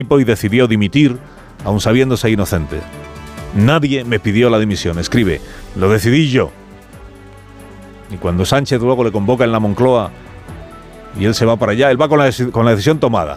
y decidió dimitir, aun sabiéndose inocente. Nadie me pidió la dimisión, escribe, lo decidí yo. Y cuando Sánchez luego le convoca en la Moncloa y él se va para allá, él va con la decisión tomada.